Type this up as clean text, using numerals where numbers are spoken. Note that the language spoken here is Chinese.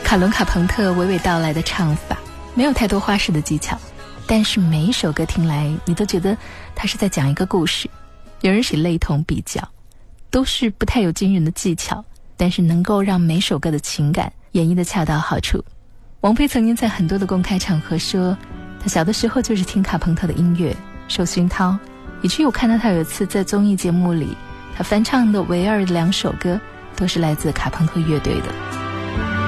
卡伦卡朋特娓娓道来的唱法，没有太多花式的技巧，但是每一首歌听来你都觉得他是在讲一个故事。有人是类同比较，都是不太有惊人的技巧，但是能够让每首歌的情感演绎得恰到好处。王菲曾经在很多的公开场合说，她小的时候就是听卡朋特的音乐受熏陶，以至于我看到她有一次在综艺节目里，她翻唱的唯二的2首歌都是来自卡朋特乐队的。